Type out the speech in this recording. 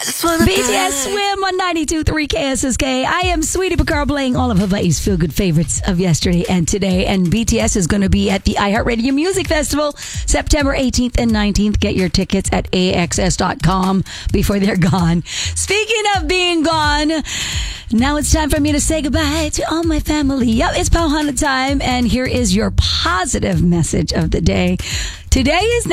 BTS Swim on 92.3 KSSK. I am Sweetie Picard playing all of Hawaii's feel-good favorites of yesterday and today. And BTS is going to be at the iHeartRadio Music Festival September 18th and 19th. Get your tickets at AXS.com before they're gone. Speaking of being gone, now it's time for me to say goodbye to all my family. Yep, it's Pauhana time. And here is your positive message of the day. Today is